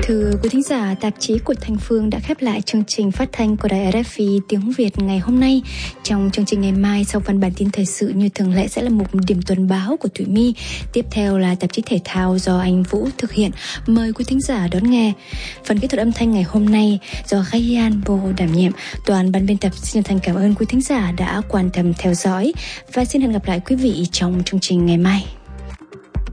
Thưa quý thính giả, tạp chí của Thành Phương đã khép lại chương trình phát thanh của đài RFI tiếng Việt ngày hôm nay. Trong chương trình ngày mai, sau phần bản tin thời sự như thường lệ sẽ là một điểm tuần báo của Thủy My. Tiếp theo là tạp chí thể thao do anh Vũ thực hiện. Mời quý thính giả đón nghe. Phần kỹ thuật âm thanh ngày hôm nay do Ghayan Bo đảm nhiệm. Toàn ban biên tập xin thành cảm ơn quý thính giả đã quan tâm theo dõi và xin hẹn gặp lại quý vị trong chương trình ngày mai.